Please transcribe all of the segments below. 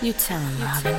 You tell him, Robin.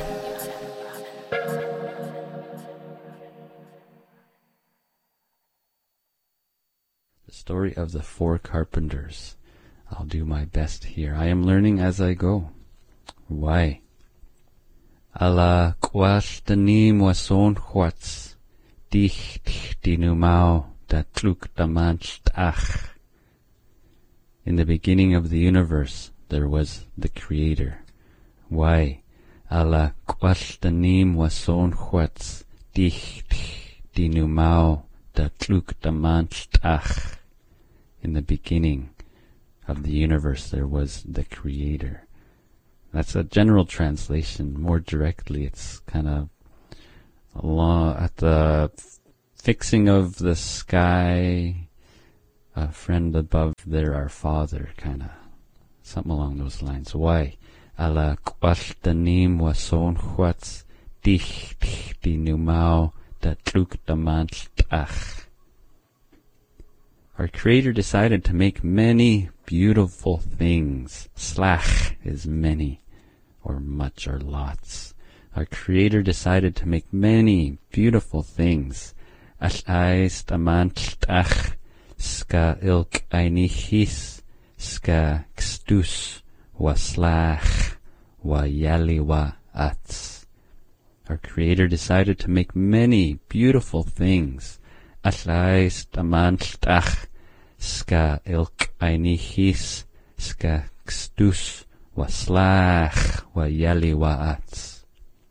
The story of the four carpenters. I'll do my best here. I am learning as I go. Why? Ala kwashtanim wason hwats. Dich dinumau da tluk damanchtach. In the beginning of the universe, there was the Creator. Why? Ala kwashtanim wason hwats. Dich dinumau da tluk damanchtach. In the beginning of the universe, there was the Creator. That's a general translation. More directly, it's kind of at the fixing of the sky, a friend above there, our Father, kind of something along those lines. Why? Ala kwashtanim wason hwats dich dinumau da tluk damanchtach. Our Creator decided to make many beautiful things. Slach is many, or much, or lots. Our Creator decided to make many beautiful things. Ash'ais damanchtach, ska ilk einichis, ska kstus, wa slach, wa yali wa ats. Our Creator decided to make many beautiful things. Ash'ais damanchtach, ska ilk einichis, ska kstus, wa slach, wa yali wa ats.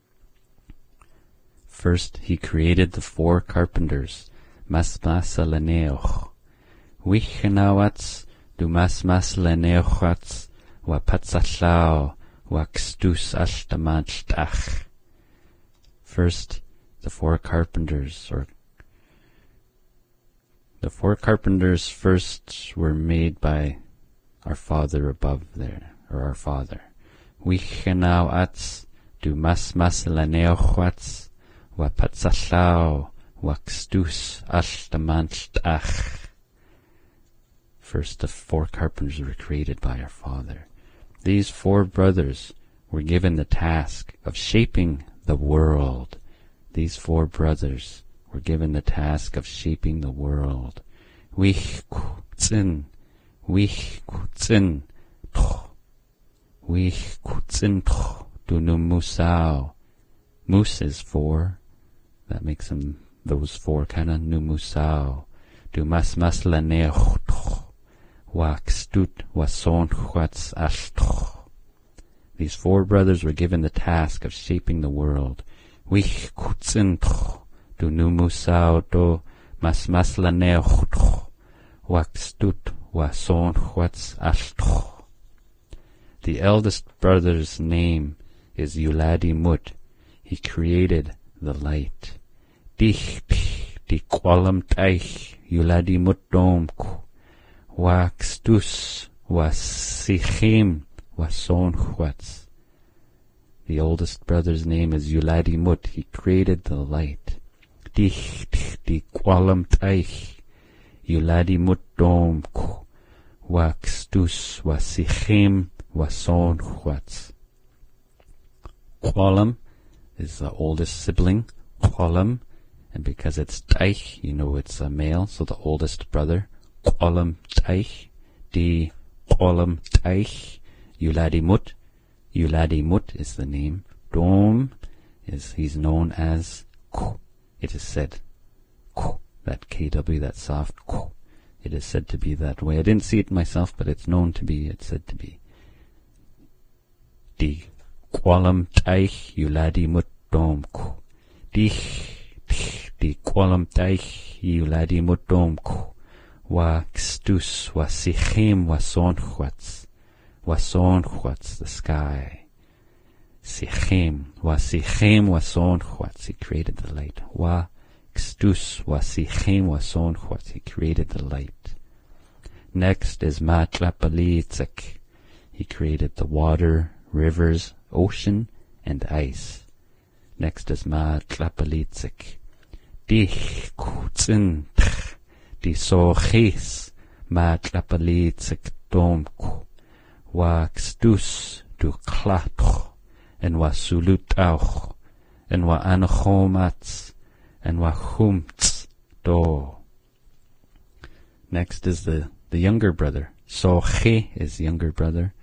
First, He created the four carpenters, masmasa leneoch. Wichenawats, du masmas leneochats, wa patzachlau, wa kstus ashtamanchtach. First, the four carpenters first were made by our Father above there, or our Father. Wichenawats, du masmas leneochats, wa patzachlau, wa kstus ashtamanchtach. First, the four carpenters were created by our Father. These four brothers were given the task of shaping the world. These four brothers were given the task of shaping the world. Wichkutzin, toch, wichkutzin toch, dunumusao. Mus is four. That makes them, those four kind of numusao. Du masmas laneoch toch, wakstut wason chwats ashtoch. These four brothers were given the task of shaping the world. Wichkutzin toch, du numusao do masmas laneoch toch, wakstut wason chwats ashtoch. The eldest brother's name is Yuladi Mut. He created the light. Dich di kwalam taich Yuladi Mut domku. Wakstus wasichim wason chwats. The oldest brother's name is Yuladi Mut. He created the light. Dich di kwalam taich Yuladi Mut domku. Wakstus wasichim wason chwats. Kwalam is the oldest sibling, Kwalam, and because it's Taich, you know it's a male, so the oldest brother, Kwalam Taich, di Kwalam Taich, Yuladi Mut. Yuladi Mut is the name. Dom is, he's known as Ku. It is said, Ku, that KW, that soft Ku. It is said to be that way. I didn't see it myself, but it's known to be, it's said to be. Di Kwalam Taich Yuladi Mut Domku. Di Kwalam Taich Yuladi Mut Domku. Wa kstus wa sichim wa sonchwats. Wa sonchwats, the sky. Sichim wa sonchwats. He created the light. Wa kstus wa sichim wa sonchwats. He created the light. Next is Matlapalitzek. He created the water, rivers, ocean, and ice. Next is Matlapalitzek. Dich kutzin tch, di sochis, Matlapalitzek domku. Wa kstus du klatoch, and wa sulut auch, and wa anachomats, and wa humts do. Next is the younger brother. Soche is younger brother.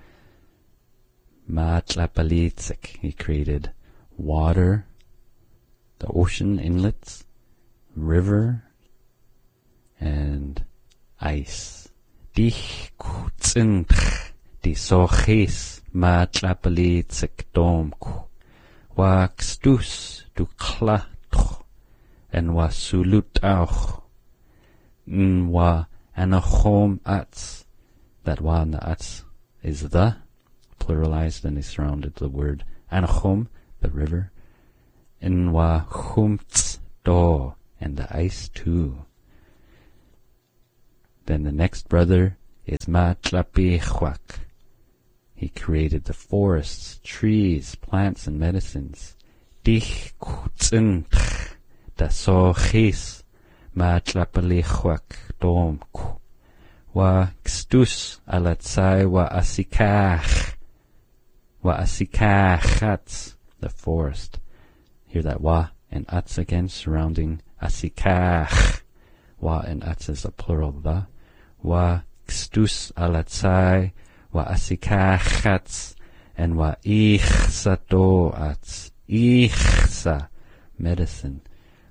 Matlapalitzik, he created water, the ocean inlets, river, and ice. Dich kutzintch, di soches matlapalitzik domku. Wa kstus du klatch, and wa sulut auch. Wa anachom ats. That wa and the ats is the pluralized, and they surrounded the word anachom, the river. And wa humts do, and the ice too. Then the next brother is Matlapechwak. He created the forests, trees, plants, and medicines. Dich kutzintch, da sochis Matlapechwak domku. Wa kstus alatsai wa asikach. Wa asikachats, the forest. Hear that wa and ats again, surrounding asikach. Wa and ats is a plural the. Wa kstus alatsai wa asikachats, and wa ichsato ats. Ichsa, medicine.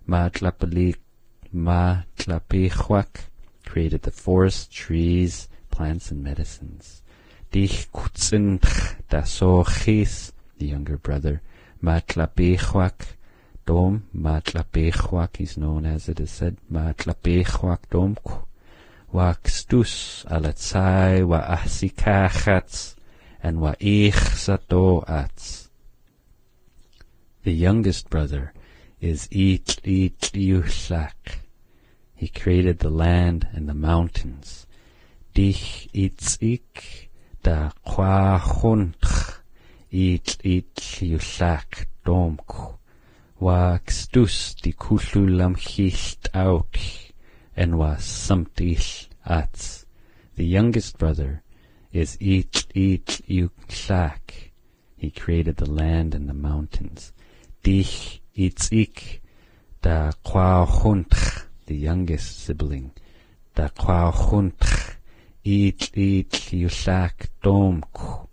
Matlapechwak created the forest, trees, plants, and medicines. Dich kutzintch da sochis, the younger brother. Matlapechwak dom, Matlapechwak is known as it is said, Matlapechwak domku. Wa kstus alatsai wa asikachats, and wa ichsato ats. The youngest brother is Itliutlak. He created the land and the mountains. Dich itzik da kwachuntch, Itliutlak domku. Wa kstus di kululam chicht out, and wa sumtish ats. The youngest brother is Itliutlak. He created the land and the mountains. Dich itzik da kwachuntch, the youngest sibling. Da kwachuntch, Itliutlak domku.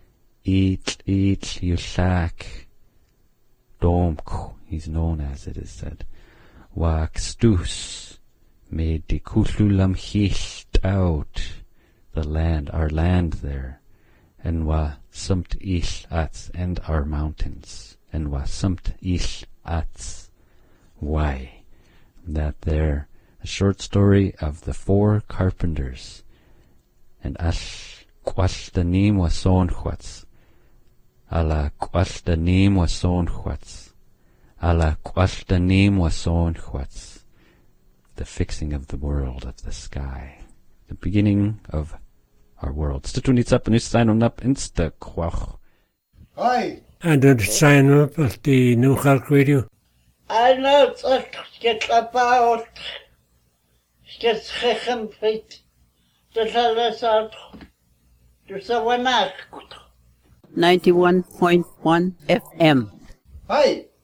Itliutlak domku, he's known as it is said. Wa kstus made di kululam chicht out, the land, our land there. And wa sumt ish ats, and our mountains. And wa sumt ish ats. Why? That there, a short story of the four carpenters. And ash kwashtanim wa sonchwats. Ala kwashtanim wa sonchwats. Ala kwashtanim wa sonchwats. The fixing of the world, of the sky. The beginning of our world. Stutunitzap and Usainunap insta kwach. Hi. And the sign up of the New Khalk Radio. I know it's get about get schechem fit. There's a lesson. There's a one 91.1 FM. Hi.